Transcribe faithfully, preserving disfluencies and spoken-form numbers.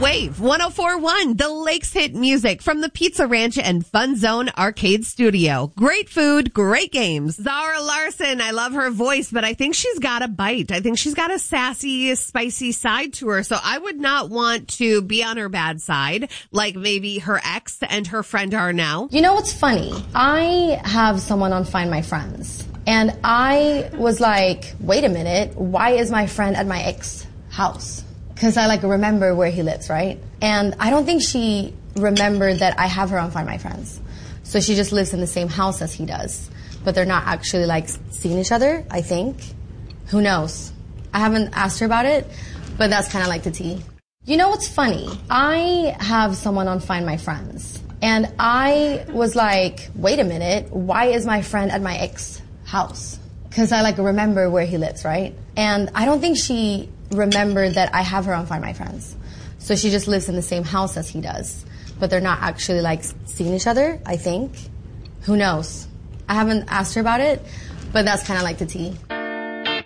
Wave one oh four point one, the Lakes hit music from the Pizza Ranch and Fun Zone Arcade Studio. Great food, great games. Zara Larson, I love her voice, but I think she's got a bite. I think she's got a sassy, spicy side to her. So I would not want to be on her bad side, like maybe her ex and her friend are now. You know what's funny? I have someone on Find My Friends, and I was like, wait a minute, why is my friend at my ex house? Because I like remember where he lives, right? And I don't think she remembered that I have her on Find My Friends. So she just lives in the same house as he does. But they're not actually like seeing each other, I think. Who knows? I haven't asked her about it, but that's kind of like the tea. You know what's funny? I have someone on Find My Friends, and I was like, wait a minute, why is my friend at my ex house? Because I like remember where he lives, right? And I don't think she remembered that I have her on Find My Friends. So she just lives in the same house as he does. But they're not actually like seeing each other, I think. Who knows? I haven't asked her about it, but that's kind of like the tea.